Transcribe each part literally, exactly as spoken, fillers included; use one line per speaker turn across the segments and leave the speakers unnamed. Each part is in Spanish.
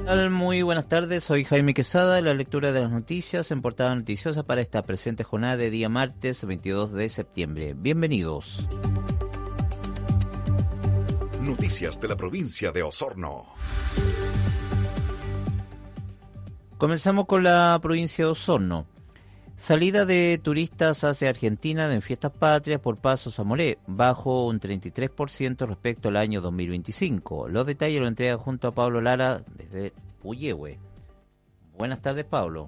Muy buenas tardes, soy Jaime Quesada, la lectura de las noticias en Portada Noticiosa para esta presente jornada de día martes veintidós de septiembre. Bienvenidos.
Noticias de la provincia de Osorno.
Comenzamos con la provincia de Osorno. Salida de turistas hacia Argentina en fiestas patrias por Paso Zamoré, bajo un treinta y tres por ciento respecto al año dos mil veinticinco. Los detalles lo entrega junto a Pablo Lara desde Puyehue. Buenas tardes, Pablo.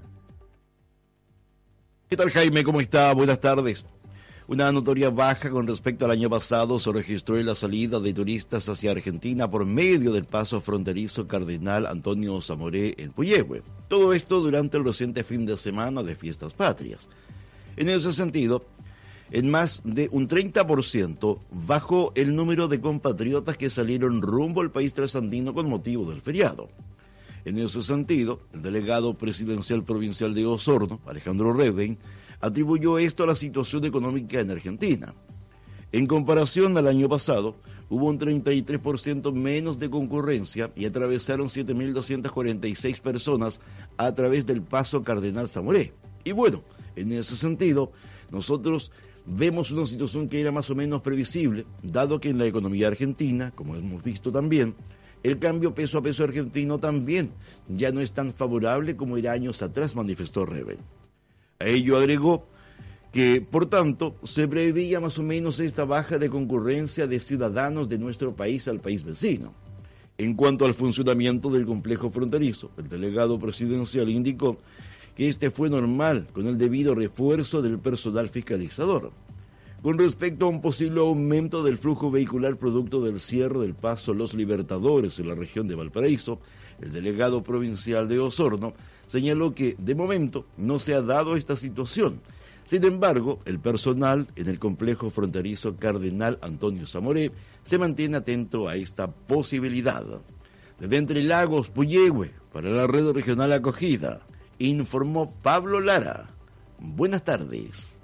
¿Qué tal, Jaime? ¿Cómo está? Buenas tardes. Una notoria baja con respecto al año pasado se registró en la salida de turistas hacia Argentina por medio del paso fronterizo Cardenal Antonio Zamoré en Puyehue. Todo esto durante el reciente fin de semana de fiestas patrias. En ese sentido, en más de un treinta por ciento bajó el número de compatriotas que salieron rumbo al país trasandino con motivo del feriado. En ese sentido, el delegado presidencial provincial de Osorno, Alejandro Reben, atribuyó esto a la situación económica en Argentina. En comparación al año pasado, hubo un treinta y tres por ciento menos de concurrencia y atravesaron siete mil doscientas cuarenta y seis personas a través del paso Cardenal Zamoré. Y bueno, en ese sentido, nosotros vemos una situación que era más o menos previsible, dado que en la economía argentina, como hemos visto también, el cambio peso a peso argentino también ya no es tan favorable como era años atrás, manifestó Reben. A ello agregó que, por tanto, se preveía más o menos esta baja de concurrencia de ciudadanos de nuestro país al país vecino. En cuanto al funcionamiento del complejo fronterizo, el delegado presidencial indicó que este fue normal con el debido refuerzo del personal fiscalizador. Con respecto a un posible aumento del flujo vehicular producto del cierre del paso Los Libertadores en la región de Valparaíso, el delegado provincial de Osorno señaló que, de momento, no se ha dado esta situación. Sin embargo, el personal en el complejo fronterizo Cardenal Antonio Zamoré se mantiene atento a esta posibilidad. Desde Entre Lagos, Puyehue, para la red regional Acogida, informó Pablo Lara. Buenas tardes.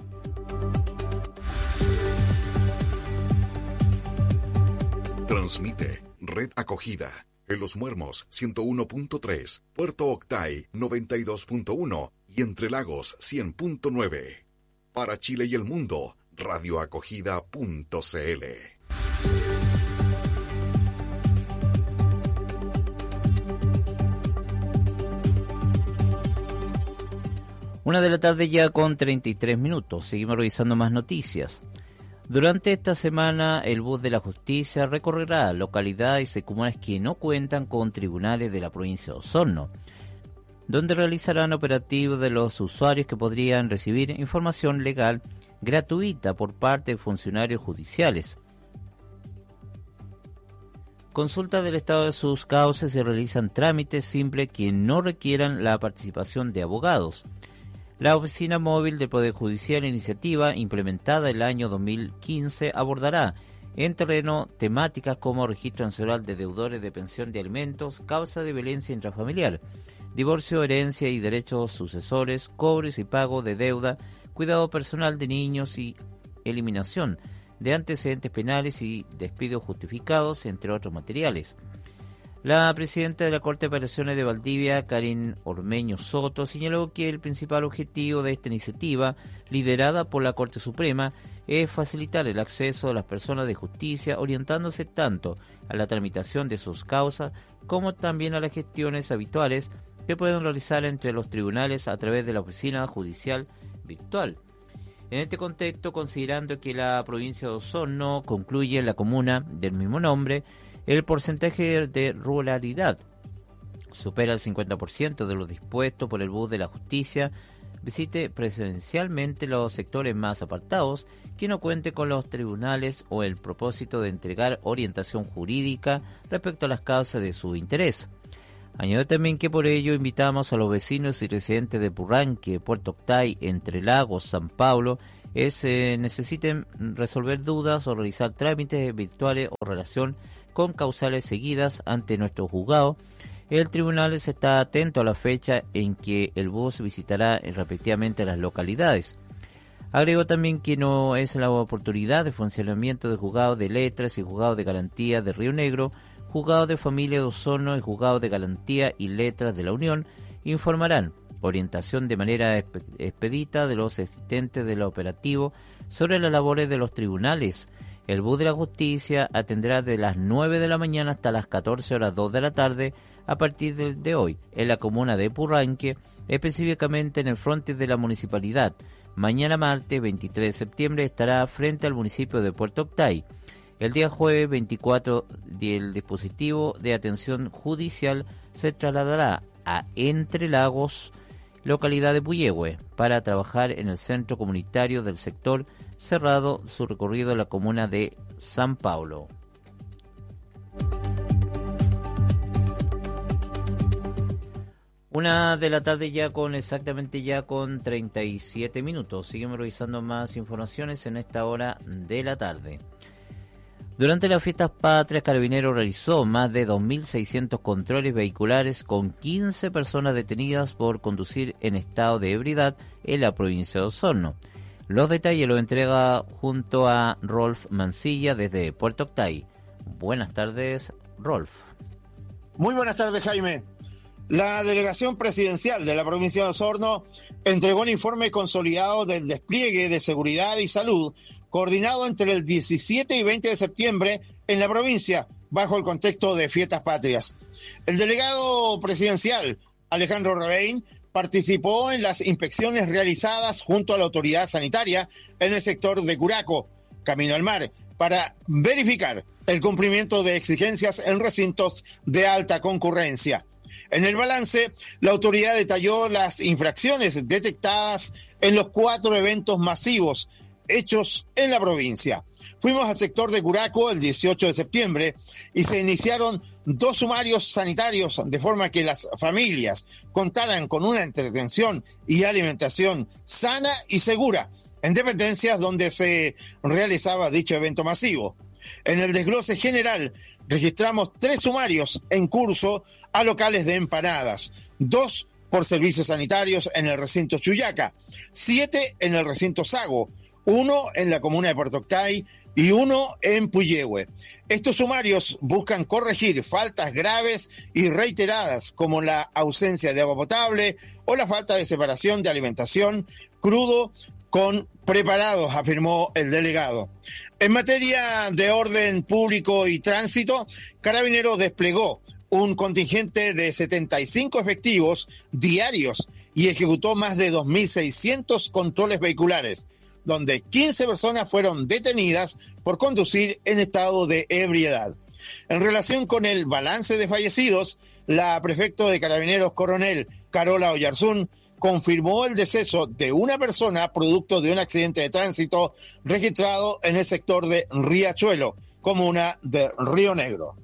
Transmite Red Acogida. En Los Muermos, ciento uno punto tres, Puerto Octay, noventa y dos punto uno y Entre Lagos, cien punto nueve. Para Chile y el mundo, radioacogida punto cl.
Una de la tarde ya con treinta y tres minutos. Seguimos revisando más noticias. Durante esta semana, el bus de la justicia recorrerá localidades y comunas que no cuentan con tribunales de la provincia de Osorno, donde realizarán operativos de los usuarios que podrían recibir información legal gratuita por parte de funcionarios judiciales. Consulta del estado de sus causas y realizan trámites simples que no requieran la participación de abogados. La Oficina Móvil del Poder Judicial, iniciativa implementada el año dos mil quince, abordará en terreno temáticas como registro nacional de deudores de pensión de alimentos, causa de violencia intrafamiliar, divorcio, herencia y derechos sucesores, cobros y pago de deuda, cuidado personal de niños y eliminación de antecedentes penales y despidos justificados, entre otros materiales. La presidenta de la Corte de Apelaciones de Valdivia, Karin Ormeño Soto, señaló que el principal objetivo de esta iniciativa, liderada por la Corte Suprema, es facilitar el acceso de las personas de justicia, orientándose tanto a la tramitación de sus causas como también a las gestiones habituales que pueden realizar entre los tribunales a través de la oficina judicial virtual. En este contexto, considerando que la provincia de Osorno concluye en la comuna del mismo nombre, el porcentaje de ruralidad supera el cincuenta por ciento de lo dispuesto por el bus de la justicia, visite presencialmente los sectores más apartados que no cuente con los tribunales o el propósito de entregar orientación jurídica respecto a las causas de su interés. Añade también que por ello invitamos a los vecinos y residentes de Purranque, Puerto Octay, Entre Lagos, San Pablo, es eh, necesiten resolver dudas o realizar trámites virtuales o relación con causales seguidas ante nuestro juzgado. El tribunal está atento a la fecha en que el bus visitará respectivamente las localidades. Agregó también que no es la oportunidad de funcionamiento del juzgado de letras y juzgado de garantía de Río Negro, Juzgados de Familia de Osorno y Juzgados de Garantía y Letras de la Unión informarán orientación de manera expedita de los asistentes del operativo sobre las labores de los tribunales. El bus de la justicia atenderá de las nueve de la mañana hasta las catorce horas dos de la tarde a partir de, de hoy en la comuna de Purranque, específicamente en el frontis de la municipalidad. Mañana martes veintitrés de septiembre estará frente al municipio de Puerto Octay. El día jueves veinticuatro el dispositivo de atención judicial se trasladará a Entre Lagos, localidad de Puyehue, para trabajar en el centro comunitario del sector, cerrado su recorrido en la comuna de San Paulo. Una de la tarde ya con exactamente ya con treinta y siete minutos. Seguimos revisando más informaciones en esta hora de la tarde. Durante las fiestas patrias, Carabineros realizó más de dos mil seiscientos controles vehiculares con quince personas detenidas por conducir en estado de ebriedad en la provincia de Osorno. Los detalles los entrega junto a Rolf Mancilla desde Puerto Octay. Buenas tardes, Rolf.
Muy buenas tardes, Jaime. La delegación presidencial de la provincia de Osorno entregó un informe consolidado del despliegue de seguridad y salud coordinado entre el diecisiete y veinte de septiembre en la provincia, bajo el contexto de fiestas patrias. El delegado presidencial, Alejandro Rebein, participó en las inspecciones realizadas junto a la autoridad sanitaria en el sector de Curaco, Camino al Mar, para verificar el cumplimiento de exigencias en recintos de alta concurrencia. En el balance, la autoridad detalló las infracciones detectadas en los cuatro eventos masivos hechos en la provincia. Fuimos al sector de Curaco el dieciocho de septiembre y se iniciaron dos sumarios sanitarios de forma que las familias contaran con una entretención y alimentación sana y segura en dependencias donde se realizaba dicho evento masivo. En el desglose general registramos tres sumarios en curso a locales de empanadas, dos por servicios sanitarios en el recinto Chuyaca, siete en el recinto Sago, uno en la comuna de Puerto Octay y uno en Puyehue. Estos sumarios buscan corregir faltas graves y reiteradas como la ausencia de agua potable o la falta de separación de alimentación crudo con preparados, afirmó el delegado. En materia de orden público y tránsito, Carabineros desplegó un contingente de setenta y cinco efectivos diarios y ejecutó más de dos mil seiscientos controles vehiculares, donde quince personas fueron detenidas por conducir en estado de ebriedad. En relación con el balance de fallecidos, la prefecto de Carabineros Coronel Carola Oyarzún confirmó el deceso de una persona producto de un accidente de tránsito registrado en el sector de Riachuelo, comuna de Río Negro.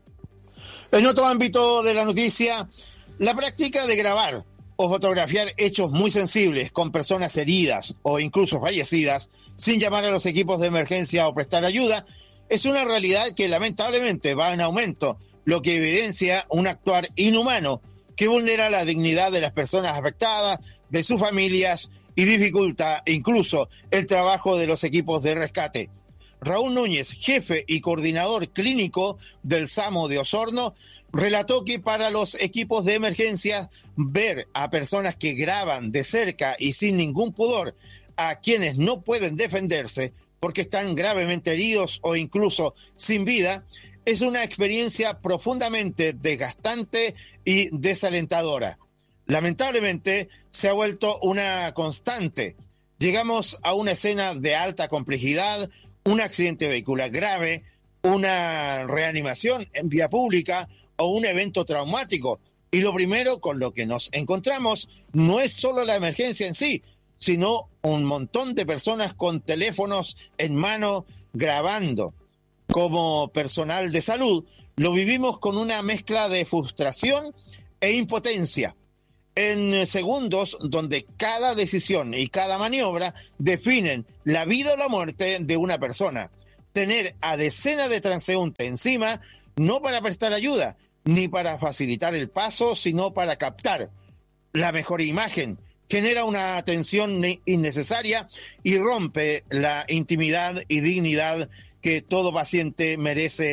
En otro ámbito de la noticia, la práctica de grabar o fotografiar hechos muy sensibles con personas heridas o incluso fallecidas sin llamar a los equipos de emergencia o prestar ayuda es una realidad que lamentablemente va en aumento, lo que evidencia un actuar inhumano que vulnera la dignidad de las personas afectadas, de sus familias y dificulta incluso el trabajo de los equipos de rescate. Raúl Núñez, jefe y coordinador clínico del SAMO de Osorno, relató que para los equipos de emergencia ver a personas que graban de cerca y sin ningún pudor a quienes no pueden defenderse porque están gravemente heridos o incluso sin vida es una experiencia profundamente desgastante y desalentadora. Lamentablemente se ha vuelto una constante. Llegamos a una escena de alta complejidad, un accidente vehicular grave, una reanimación en vía pública o un evento traumático. Y lo primero con lo que nos encontramos no es solo la emergencia en sí, sino un montón de personas con teléfonos en mano grabando. Como personal de salud, lo vivimos con una mezcla de frustración e impotencia. En segundos donde cada decisión y cada maniobra definen la vida o la muerte de una persona. Tener a decenas de transeúntes encima, no para prestar ayuda, ni para facilitar el paso, sino para captar la mejor imagen, genera una tensión innecesaria y rompe la intimidad y dignidad que todo paciente merece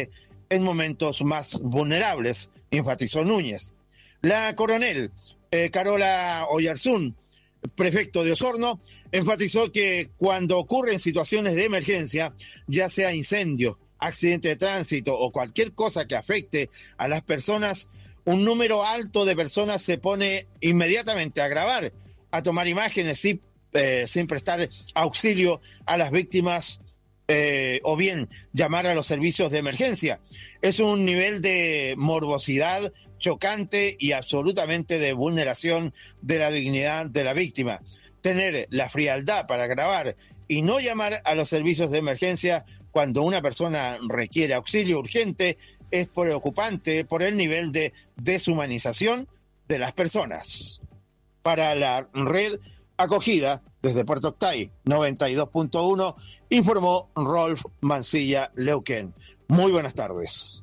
en momentos más vulnerables, enfatizó Núñez. La coronel eh, Carola Oyarzún, prefecto de Osorno, enfatizó que cuando ocurren situaciones de emergencia, ya sea incendio, accidente de tránsito o cualquier cosa que afecte a las personas, un número alto de personas se pone inmediatamente a grabar, a tomar imágenes sin, eh, sin prestar auxilio a las víctimas eh, o bien llamar a los servicios de emergencia. Es un nivel de morbosidad chocante y absolutamente de vulneración de la dignidad de la víctima. Tener la frialdad para grabar y no llamar a los servicios de emergencia cuando una persona requiere auxilio urgente es preocupante por el nivel de deshumanización de las personas. Para la red Acogida, desde Puerto Octay, noventa y dos punto uno, informó Rolf Mancilla Leuquén. Muy buenas tardes.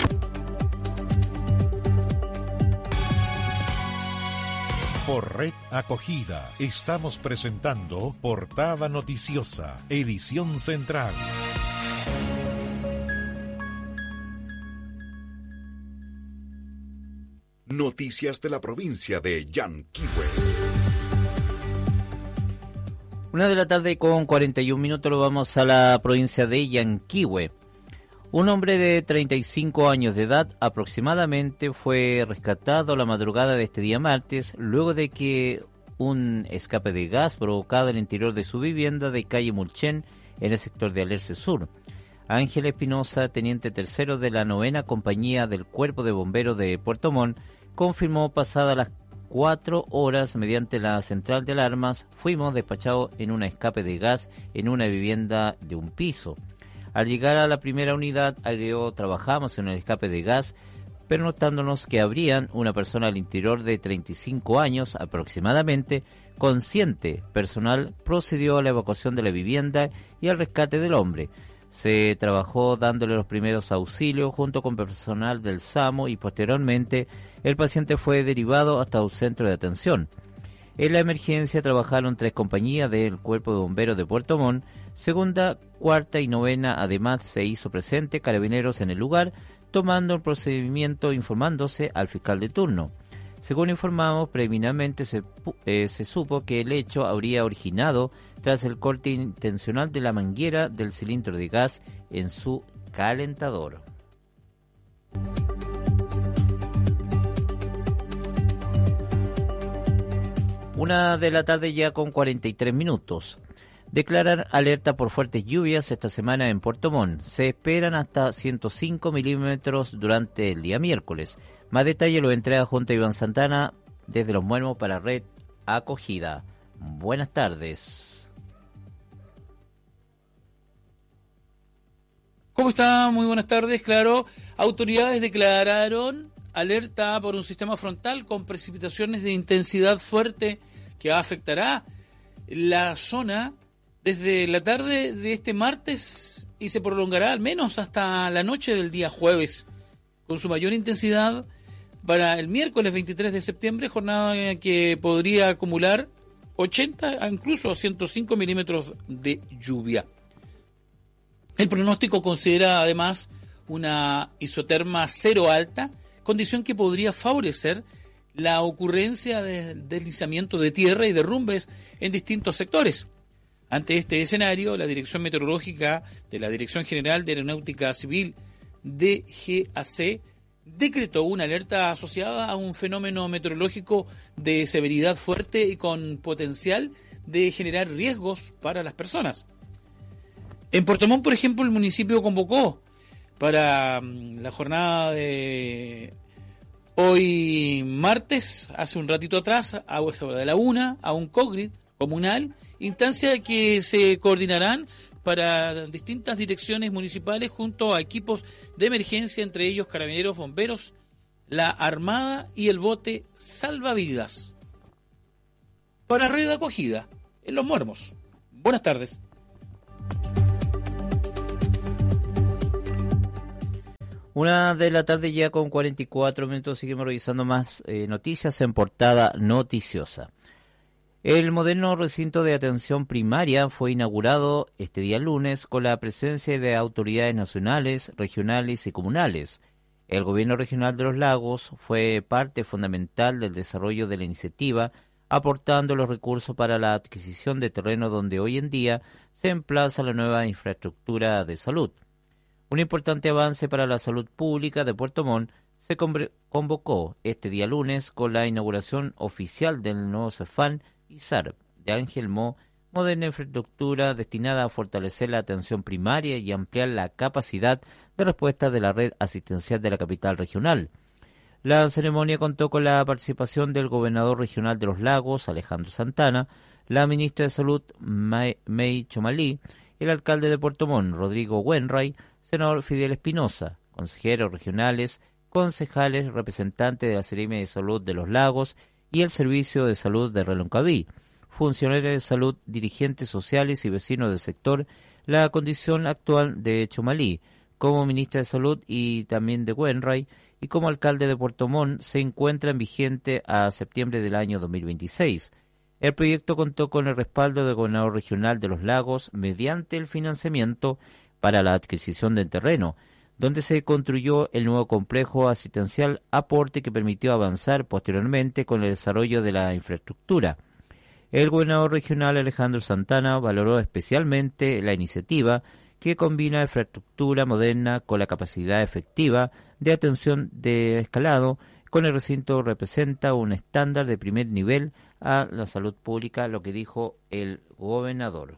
Por Red Acogida estamos presentando Portada Noticiosa, edición central.
Noticias de la provincia de Yanquihue.
Una de la tarde con cuarenta y un minutos, lo vamos a la provincia de Yanquihue. Un hombre de treinta y cinco años de edad aproximadamente fue rescatado la madrugada de este día martes luego de que un escape de gas provocado en el interior de su vivienda de calle Mulchen en el sector de Alerce Sur. Ángel Espinosa, teniente tercero de la novena compañía del Cuerpo de Bomberos de Puerto Montt, confirmó pasadas las cuatro horas mediante la central de alarmas, fuimos despachados en un escape de gas en una vivienda de un piso. Al llegar a la primera unidad, agregó, trabajamos en el escape de gas, pernotándonos que habrían una persona al interior de treinta y cinco años aproximadamente, consciente. Personal procedió a la evacuación de la vivienda y al rescate del hombre. Se trabajó dándole los primeros auxilios junto con personal del SAMU y posteriormente el paciente fue derivado hasta un centro de atención. En la emergencia trabajaron tres compañías del Cuerpo de Bomberos de Puerto Montt, segunda, cuarta y novena. Además se hizo presente Carabineros en el lugar, tomando el procedimiento informándose al fiscal de turno. Según informamos, preliminarmente se, eh, se supo que el hecho habría originado tras el corte intencional de la manguera del cilindro de gas en su calentador. Una de la tarde ya con cuarenta y tres minutos. Declaran alerta por fuertes lluvias esta semana en Puerto Montt. Se esperan hasta ciento cinco milímetros durante el día miércoles. Más detalle lo entrega junto a Iván Santana desde Los Muermos para Red Acogida. Buenas tardes.
¿Cómo está? Muy buenas tardes. Claro, autoridades declararon alerta por un sistema frontal con precipitaciones de intensidad fuerte que afectará la zona desde la tarde de este martes y se prolongará al menos hasta la noche del día jueves, con su mayor intensidad para el miércoles veintitrés de septiembre, jornada que podría acumular ochenta a incluso ciento cinco milímetros de lluvia. El pronóstico considera además una isoterma cero alta, condición que podría favorecer la ocurrencia de deslizamiento de tierra y derrumbes en distintos sectores. Ante este escenario, la Dirección Meteorológica de la Dirección General de Aeronáutica Civil, D G A C, decretó una alerta asociada a un fenómeno meteorológico de severidad fuerte y con potencial de generar riesgos para las personas. En Puerto Montt, por ejemplo, el municipio convocó para la jornada de hoy martes, hace un ratito atrás, a esa hora de la una, a un COGRID comunal, instancia que se coordinarán para distintas direcciones municipales junto a equipos de emergencia, entre ellos carabineros, bomberos, la Armada y el bote salvavidas. Para Red Acogida, en Los Muermos. Buenas tardes.
Una de la tarde ya con cuarenta y cuatro minutos, seguimos revisando más eh, noticias en Portada Noticiosa. El moderno recinto de atención primaria fue inaugurado este día lunes con la presencia de autoridades nacionales, regionales y comunales. El gobierno regional de Los Lagos fue parte fundamental del desarrollo de la iniciativa, aportando los recursos para la adquisición de terreno donde hoy en día se emplaza la nueva infraestructura de salud. Un importante avance para la salud pública de Puerto Montt se convocó este día lunes con la inauguración oficial del nuevo Cefam y S A R de Ángel Mo, moderna infraestructura destinada a fortalecer la atención primaria y ampliar la capacidad de respuesta de la red asistencial de la capital regional. La ceremonia contó con la participación del gobernador regional de Los Lagos, Alejandro Santana, la ministra de Salud, May Chomalí, el alcalde de Puerto Montt, Rodrigo Wenray, senador Fidel Espinosa, consejeros regionales, concejales, representantes de la Seremia de Salud de Los Lagos y el Servicio de Salud de Reloncaví, funcionarios de salud, dirigentes sociales y vecinos del sector. La condición actual de Chomalí como ministra de Salud y también de Wenray y como alcalde de Puerto Montt se encuentran vigente a septiembre del año dos mil veintiséis. El proyecto contó con el respaldo del gobernador regional de Los Lagos mediante el financiamiento para la adquisición del terreno, donde se construyó el nuevo complejo asistencial, aporte que permitió avanzar posteriormente con el desarrollo de la infraestructura. El gobernador regional Alejandro Santana valoró especialmente la iniciativa que combina infraestructura moderna con la capacidad efectiva de atención de escalado. Con el recinto representa un estándar de primer nivel a la salud pública, lo que dijo el gobernador.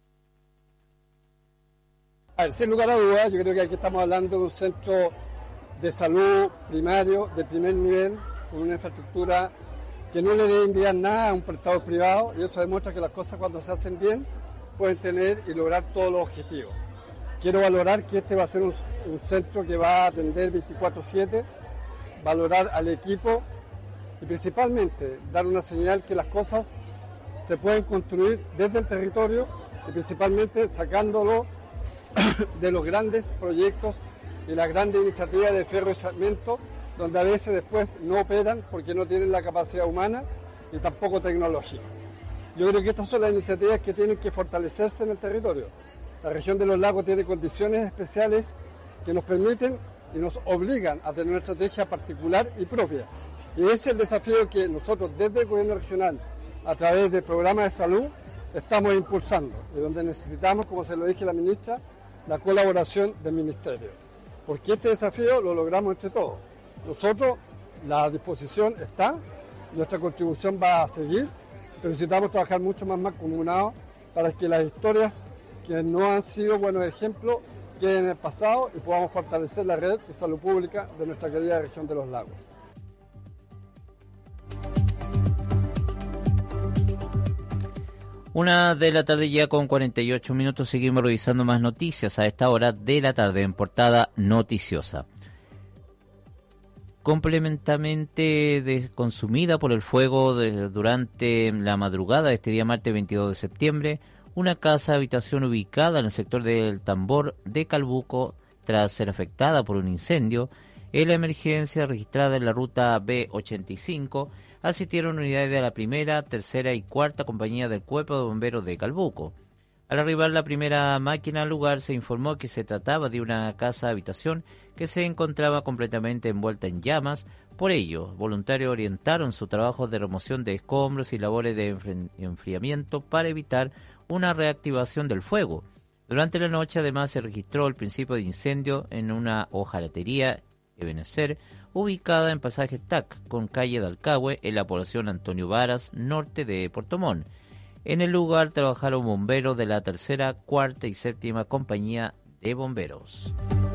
A ver, sin lugar a dudas, yo creo que aquí estamos hablando de un centro de salud primario de primer nivel, con una infraestructura que no le debe enviar nada a un prestador privado, y eso demuestra que las cosas cuando se hacen bien pueden tener y lograr todos los objetivos. Quiero valorar que este va a ser un, un centro que va a atender veinticuatro siete, valorar al equipo y principalmente dar una señal que las cosas se pueden construir desde el territorio y principalmente sacándolo de los grandes proyectos y las grandes iniciativas de Ferro y Sarmiento, donde a veces después no operan porque no tienen la capacidad humana y tampoco tecnológica. Yo creo que estas son las iniciativas que tienen que fortalecerse en el territorio. La región de Los Lagos tiene condiciones especiales que nos permiten y nos obligan a tener una estrategia particular y propia. Y ese es el desafío que nosotros desde el gobierno regional, a través del programa de salud, estamos impulsando, y donde necesitamos, como se lo dije a la ministra, la colaboración del ministerio. Porque este desafío lo logramos entre todos. Nosotros, la disposición está, nuestra contribución va a seguir, pero necesitamos trabajar mucho más mancomunados para que las historias que no han sido buenos ejemplos queden en el pasado y podamos fortalecer la red de salud pública de nuestra querida región de Los Lagos.
Una de la tarde ya con cuarenta y ocho minutos, seguimos revisando más noticias a esta hora de la tarde en Portada Noticiosa. Complementamente de, consumida por el fuego de, durante la madrugada de este día martes veintidós de septiembre, una casa habitación ubicada en el sector del Tambor de Calbuco, tras ser afectada por un incendio. En la emergencia registrada en la ruta B ochenta y cinco, asistieron unidades de la primera, tercera y cuarta compañía del Cuerpo de Bomberos de Calbuco. Al arribar la primera máquina al lugar, se informó que se trataba de una casa habitación que se encontraba completamente envuelta en llamas. Por ello, voluntarios orientaron su trabajo de remoción de escombros y labores de enfriamiento para evitar una reactivación del fuego. Durante la noche, además, se registró el principio de incendio en una hojalatería Ebenezer, ubicada en pasaje T A C con calle de Alcagüe, en la población Antonio Varas, norte de Puerto Montt. En el lugar trabajaron bomberos de la tercera, cuarta y séptima compañía de bomberos.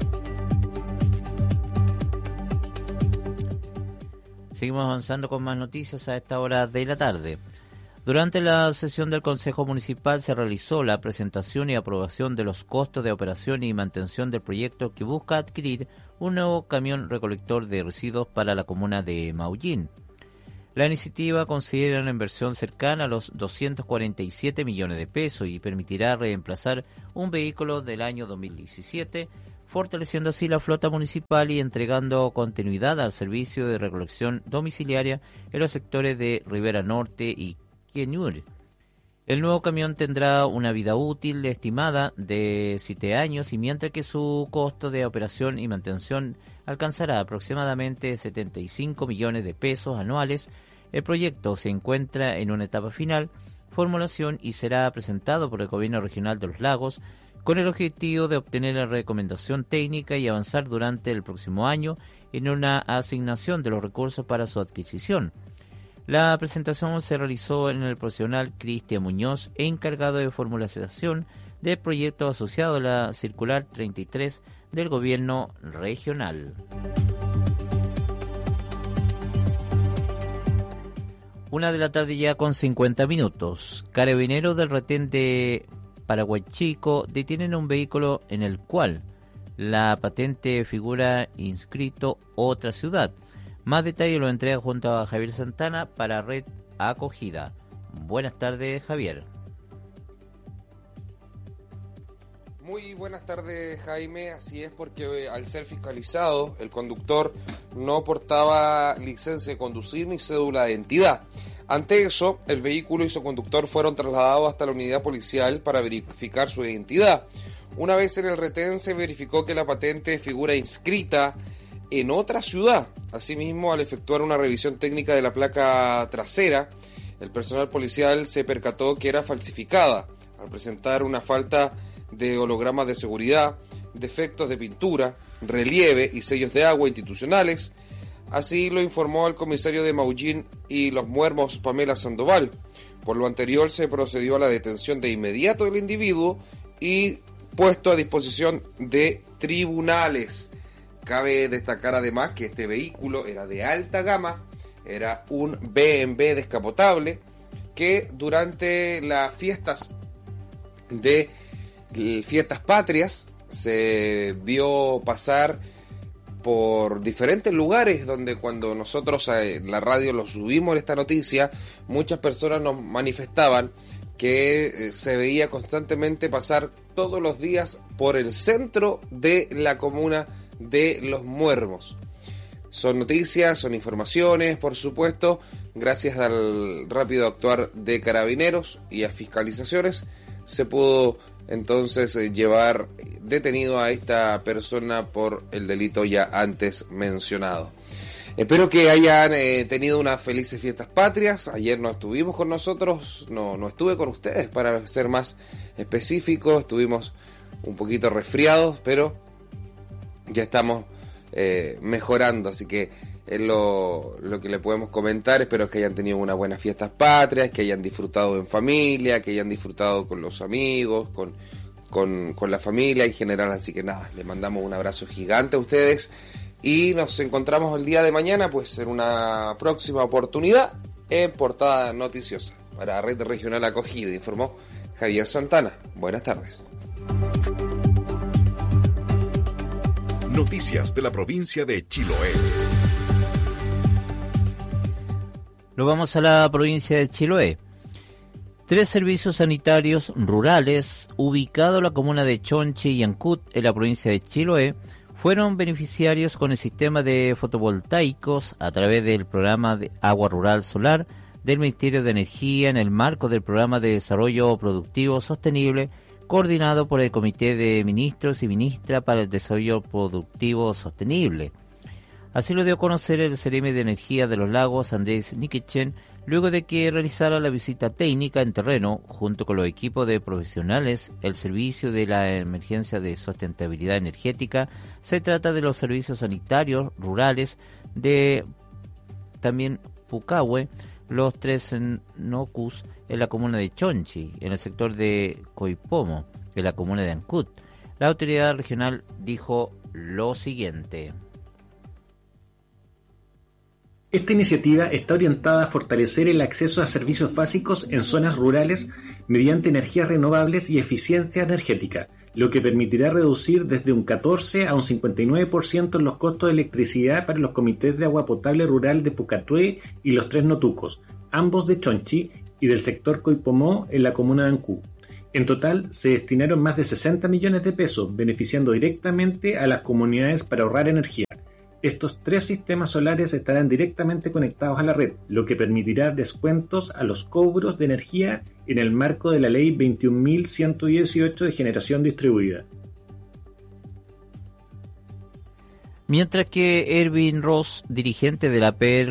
Seguimos avanzando con más noticias a esta hora de la tarde. Durante la sesión del Consejo Municipal se realizó la presentación y aprobación de los costos de operación y mantención del proyecto que busca adquirir un nuevo camión recolector de residuos para la comuna de Maullín. La iniciativa considera una inversión cercana a los doscientos cuarenta y siete millones de pesos y permitirá reemplazar un vehículo del año dos mil diecisiete, fortaleciendo así la flota municipal y entregando continuidad al servicio de recolección domiciliaria en los sectores de Ribera Norte y Kenur. El nuevo camión tendrá una vida útil estimada de siete años y mientras que su costo de operación y mantención alcanzará aproximadamente setenta y cinco millones de pesos anuales, el proyecto se encuentra en una etapa final, formulación y será presentado por el Gobierno Regional de los Lagos con el objetivo de obtener la recomendación técnica y avanzar durante el próximo año en una asignación de los recursos para su adquisición. La presentación se realizó en el profesional Cristian Muñoz, encargado de formulación del proyecto asociado a la Circular treinta y tres del Gobierno Regional. Una de la tarde ya con cincuenta minutos. Carabineros del retén de Paraguachico detienen un vehículo en el cual la patente figura inscrito otra ciudad. Más detalles lo entrega junto a Javier Santana para Red Acogida. Buenas tardes, Javier.
Muy buenas tardes, Jaime. Así es, porque al ser fiscalizado, el conductor no portaba licencia de conducir ni cédula de identidad. Ante eso, el vehículo y su conductor fueron trasladados hasta la unidad policial para verificar su identidad. Una vez en el retén se verificó que la patente figura inscrita en otra ciudad. Asimismo, al efectuar una revisión técnica de la placa trasera, el personal policial se percató que era falsificada, al presentar una falta de hologramas de seguridad, defectos de pintura, relieve y sellos de agua institucionales. Así lo informó el comisario de Maullín y Los Muermos, Pamela Sandoval. Por lo anterior, se procedió a la detención de inmediato del individuo y puesto a disposición de tribunales. Cabe destacar además que este vehículo era de alta gama, era un B M W descapotable que durante las fiestas de fiestas patrias se vio pasar por diferentes lugares donde cuando nosotros en la radio lo subimos esta noticia, muchas personas nos manifestaban que se veía constantemente pasar todos los días por el centro de la comuna de Los Muermos. Son noticias, son informaciones, por supuesto, gracias al rápido actuar de carabineros y a fiscalizaciones, se pudo entonces llevar detenido a esta persona por el delito ya antes mencionado. Espero que hayan eh, tenido unas felices fiestas patrias. Ayer no estuvimos con nosotros, no, no estuve con ustedes para ser más específico, estuvimos un poquito resfriados, pero ya estamos eh, mejorando, así que es lo, lo que le podemos comentar. Espero que hayan tenido unas buenas fiestas patrias, que hayan disfrutado en familia, que hayan disfrutado con los amigos, con, con, con la familia en general. Así que nada, les mandamos un abrazo gigante a ustedes y nos encontramos el día de mañana pues en una próxima oportunidad en Portada Noticiosa. Para Red Regional Acogida, informó Javier Santana. Buenas tardes.
Noticias de la provincia de Chiloé.
Nos vamos a la provincia de Chiloé. Tres servicios sanitarios rurales ubicados en la comuna de Chonchi y Ancud, en la provincia de Chiloé, fueron beneficiarios con el sistema de fotovoltaicos a través del programa de Agua Rural Solar del Ministerio de Energía en el marco del Programa de Desarrollo Productivo Sostenible coordinado por el Comité de Ministros y Ministra para el Desarrollo Productivo Sostenible. Así lo dio a conocer el Seremi de Energía de los Lagos, Andrés Nikichen, luego de que realizara la visita técnica en terreno junto con los equipos de profesionales. El servicio de la emergencia de sustentabilidad energética se trata de los servicios sanitarios rurales de también Pucahue, los tres Nocus en la comuna de Chonchi, en el sector de Coipomo, en la comuna de Ancud. La autoridad regional dijo lo siguiente.
Esta iniciativa está orientada a fortalecer el acceso a servicios básicos en zonas rurales mediante energías renovables y eficiencia energética, lo que permitirá reducir desde un catorce a un cincuenta y nueve por ciento en los costos de electricidad para los comités de agua potable rural de Pucatué y los tres Notucos, ambos de Chonchi, y del sector Coipomó en la comuna de Ancú. En total, se destinaron más de sesenta millones de pesos, beneficiando directamente a las comunidades para ahorrar energía. Estos tres sistemas solares estarán directamente conectados a la red, lo que permitirá descuentos a los cobros de energía en el marco de la Ley veintiún mil ciento dieciocho de generación distribuida.
Mientras que Erwin Ross, dirigente de la P R